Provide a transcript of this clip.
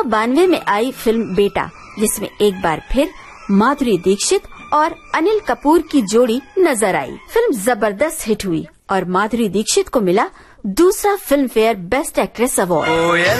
1992 में आई फिल्म बेटा, जिसमें एक बार फिर माधुरी दीक्षित और अनिल कपूर की जोड़ी नजर आई। फिल्म जबरदस्त हिट हुई और माधुरी दीक्षित को मिला दूसरा film fair best actress award.